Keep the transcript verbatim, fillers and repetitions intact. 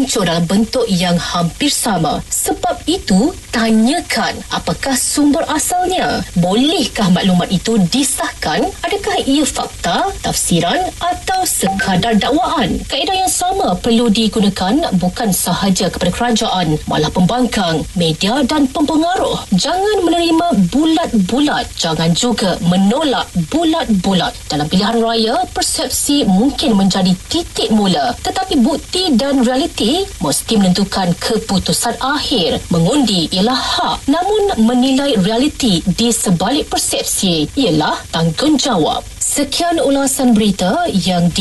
muncul dalam bentuk yang hampir sama. Sebab itu, tanyakan apakah sumber asalnya. Bolehkah maklumat itu disahkan? Adakah ia fakta, tafsiran atau sekadar dakwaan? Kaedah yang sama perlu digunakan bukan sahaja kepada kerajaan, malah pembangkang, media dan pempengaruh. Jangan menerima bulat-bulat, jangan juga menolak bulat-bulat. Dalam pilihan raya, persepsi mungkin menjadi titik mula, tetapi bukti dan realiti mesti menentukan keputusan akhir. Mengundi ialah hak, namun menilai realiti di sebalik persepsi ialah tanggungjawab. Sekian ulasan berita yang